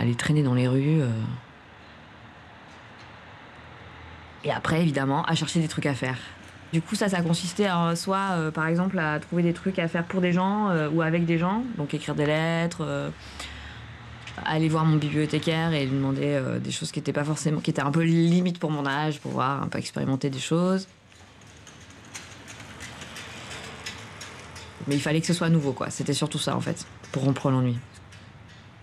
aller traîner dans les rues. Et après, évidemment, à chercher des trucs à faire. Du coup, ça consistait soit, par exemple, à trouver des trucs à faire pour des gens ou avec des gens, donc écrire des lettres, aller voir mon bibliothécaire et lui demander des choses qui étaient un peu limite pour mon âge, pour voir, un peu expérimenter des choses. Mais il fallait que ce soit nouveau, quoi. C'était surtout ça, en fait, pour rompre l'ennui.